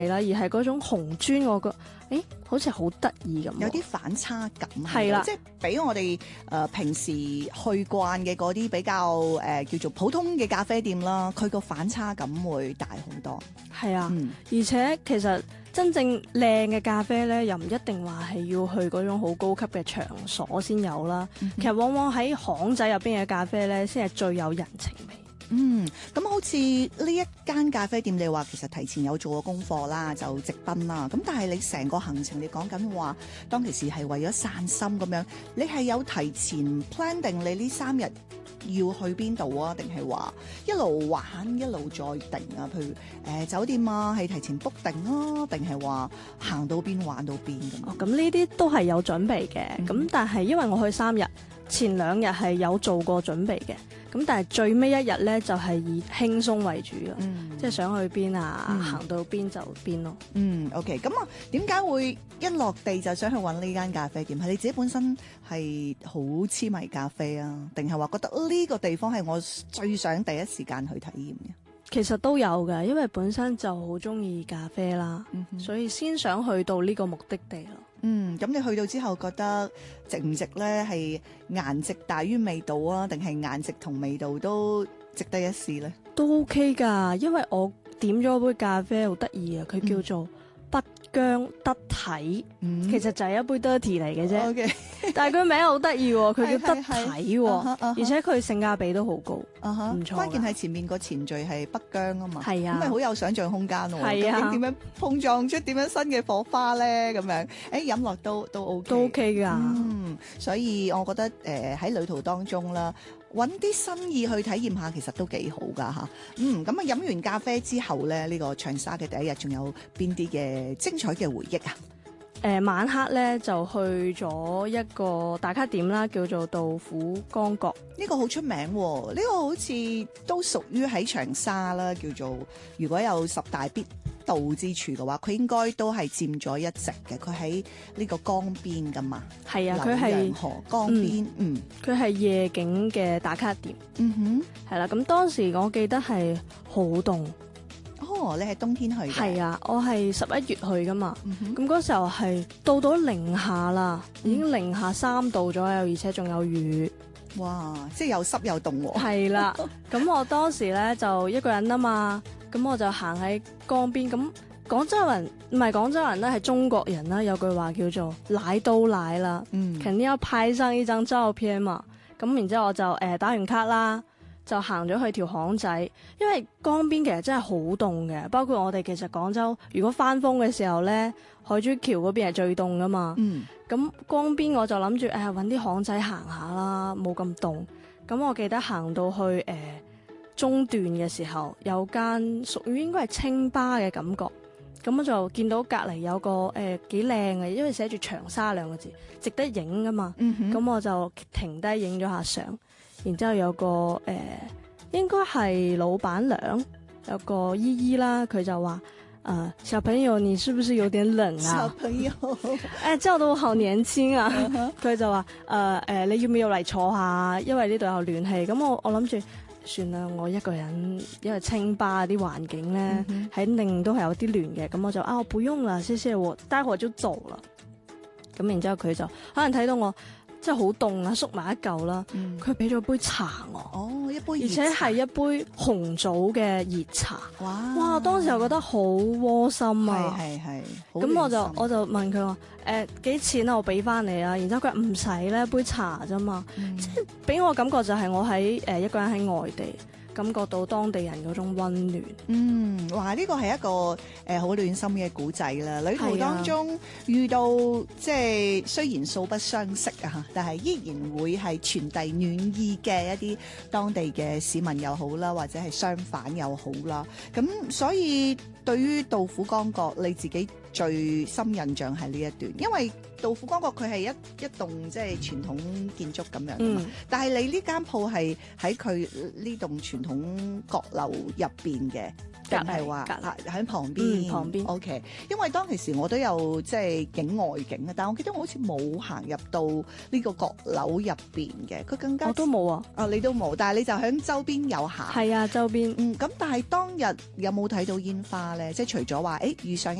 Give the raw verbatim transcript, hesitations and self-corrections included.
啦，而係嗰種紅磚，我覺得誒好似好得意咁， 有啲反差感係啦， 即係比我哋誒、呃、平時去慣嘅嗰啲比較誒、呃、叫做普通嘅咖啡店啦，佢個反差感會大好多。 係啊， 嗯、 而且其實真正靚嘅咖啡咧，又唔一定話係要去嗰種好高級嘅場所先有啦。嗯、其實往往喺巷仔入邊嘅咖啡咧，先係最有人情味。 嗯，咁好似呢一間咖啡店，你話其實提前有做過功課啦，就直奔啦。咁但係你成個行程，你講緊話當其時係為咗散心咁樣，你係有提前 plan 定你呢三日要去邊度啊？定係話一路玩一路再定啊？譬如誒、呃、酒店啊，係提前 book 定啊？定係話行到邊玩到邊咁？ 哦，咁呢啲都係有準備嘅。咁、嗯、但係因為我去三日，前兩日係有做過準備嘅。咁但係最尾一日咧，就係、是、以輕鬆為主嘅，嗯、即係想去邊啊，嗯、行到邊就邊咯。 嗯 OK， 咁啊，點解會一落地就想去揾呢間咖啡店？係你自己本身係好痴迷咖啡啊，定係話覺得呢個地方係我最想第一時間去體驗嘅？ 其實都有嘅，因為本身就好中意咖啡啦，嗯、哼所以先想去到呢個目的地咯。 嗯，咁你去到之後覺得值唔值呢？係顏值大於味道啊，定係顏值同味道都值得一試呢？ 都 OK 㗎，因為我點咗杯咖啡好得意啊，佢叫做北疆得體，嗯、其實就係一杯 dirty 嚟嘅啫。Okay. 但係佢名好得意喎，佢叫得體喎，而且佢性價比都好高，唔、uh huh. 錯。關鍵係前面個前綴係北疆啊嘛，咁啊， 咪好有想像空間喎。 係啊， 究竟點樣碰撞出點樣新嘅火花咧？咁樣，誒飲落都都 OK， 都 OK 㗎。 嗯，所以我覺得誒喺、呃、旅途當中啦，揾啲新意去體驗下，其實都幾好㗎嚇。嗯，咁啊飲完咖啡之後咧，呢、呢個長沙嘅第一日仲有邊啲嘅精彩嘅回憶啊？ 誒、呃、晚黑咧就去咗一個打卡點啦，叫做杜甫江閣。 呢個好出名喎，呢、呢個好似都屬於喺長沙啦，叫做如果有十大必到之處嘅話，佢應該都係佔咗一席嘅。佢喺呢個江邊㗎嘛， 係啊，佢係河江邊，嗯， 佢係、嗯、夜景嘅打卡點。 嗯哼， 係啦，咁當時我記得係好凍。 哦，你係冬天去嘅？ 係啊，我係十一月去噶嘛。咁嗰、嗯、哼時候係到到零下啦，嗯、已經零下三度左右，而且仲有雨。 哇！即係又濕又凍喎。 係啦，咁我當時咧就一個人啊嘛，咁我就行喺江邊。咁廣州人唔係廣州人咧，係中國人啦。有句話叫做來都來啦，嗯，肯定要拍上一張照片嘛。咁然之後我就誒、呃、打完卡啦。就行咗去條巷仔，因為江邊其實真係好凍嘅，包括我哋其實廣州，如果翻風嘅時候咧，海珠橋嗰邊係最凍噶嘛。嗯，咁江邊我就諗住誒搵啲巷仔行下啦，冇咁凍。咁我記得行到去誒、呃、中段嘅時候，有間屬於應該係清吧嘅感覺。咁我就見到隔離有個誒幾靚嘅，因為寫住長沙兩個字，值得影噶嘛。嗯哼，咁我就停低影咗下相。然之後有個誒、呃，應該係老闆娘，有個姨姨啦，佢就話：誒、呃，小朋友，你是不是有點冷啊？ 小朋友，誒、 哎，叫到我好年輕啊！佢就話：誒、呃、誒，你要唔要嚟坐下？因為呢度有暖氣。咁我我諗住算啦，我一個人，因為清吧啲環境咧，肯、嗯、哼定都係有啲暖嘅。咁我就啊，我不用啦，謝謝我，待會就走啦。咁然之後佢就可能睇到我。真係好凍啊，縮埋一嚿啦。佢俾咗杯茶我， 哦，一杯， 而且係一杯紅棗嘅熱茶。 哇！ 哇！當時我覺得好窩心啊。 係係係。 咁我就我就問佢話：誒幾錢啊？我俾翻你啊。然之後佢話唔使咧，杯茶啫嘛。嗯、即係俾我感覺就係我喺誒、呃、一個人喺外地。感覺到當地人嗰種溫暖。嗯， 哇！呢個係一個誒好、呃、暖心嘅古仔啦。旅途當中遇到、啊、即係雖然素不相識啊，但係依然會係傳遞暖意嘅一啲當地嘅市民又好啦，或者係商販又好啦。咁所以對於杜甫江閣，你自己最深印象係呢一段，因為杜富江閣佢係一一棟即係傳統建築咁樣噶嘛，嗯、但係你呢間鋪係喺佢呢棟傳統閣樓入邊嘅。定係話喺旁邊， 嗯、旁邊 OK。因為當其時我都有即係景外景啊，但我記得我好似冇行入到呢個閣樓入邊嘅，佢更加我都冇啊。 哦，你都冇，但係你就喺周邊有行。 係啊，周邊。 嗯，咁但係當日有冇睇到煙花咧？即係除咗話誒遇上一